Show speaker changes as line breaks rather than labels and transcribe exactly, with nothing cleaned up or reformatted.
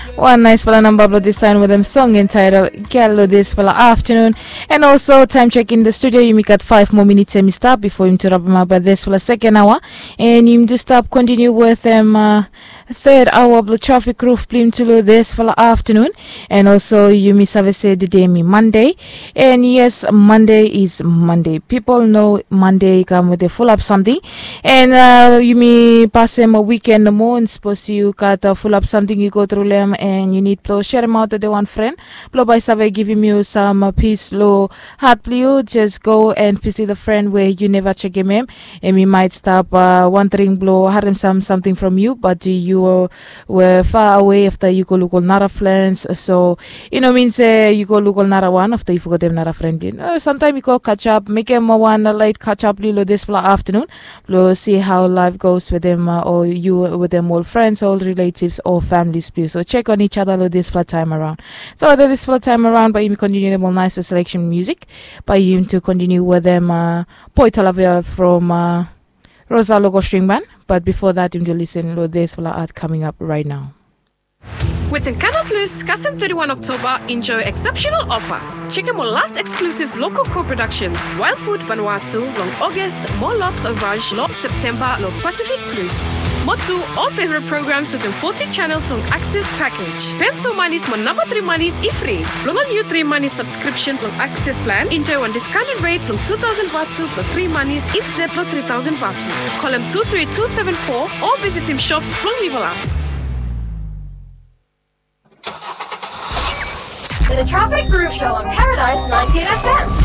One nice fella number upload this time with them song entitled Gallo this fella afternoon. And also time check in the studio. You make at five more minutes and stop before him to wrap him up by this for the second hour. And you do stop continue with them uh, third hour of the traffic roof plim to this for the afternoon. And also you miss have said the day me Monday. And yes, Monday is Monday. People know Monday come with a full up something. And uh, you may pass them a weekend more and suppose you got a full up something you go through them and you need to share them out to the one friend. Blow by Save giving you some uh, peace, low heart, you just go and visit a friend where you never check him in, and we might stop uh, wondering, blow, had him some something from you, but you uh, were far away after you go look all Nara friends. So, you know, means uh, you go look all Nara one after you forgot them Nara friend. You know, sometimes you go catch up, make them one uh, late catch up, Lilo, this for afternoon, blow, see how life goes with them, uh, or you with them, all friends, all relatives, or families, please. So, check on each other this flat time around. So this flat time around, but you continue them all nice with selection music. But you to continue with them uh Poitalavia from uh, Rosa Logo String Band. But before that, you to listen to this flat art coming up right now.
With Nkana Plus, custom thirty-first October, enjoy exceptional offer. Check out our last exclusive local co-productions, Wild Food Vanuatu, long August, more L'Autre Vage, long September, long Pacific Plus. Motu, all favorite programs within forty channels on Access Package. Pemso Manis, my number three Manis, e-free. Long on you three Manis subscription on Access Plan, enjoy one discounted rate from two thousand Vatu for three Manis, instead of three thousand Vatu. Call him two three two seven four or visit him shops from Nivola.
The Traffic Groove Show on Paradise ninety-eight F M.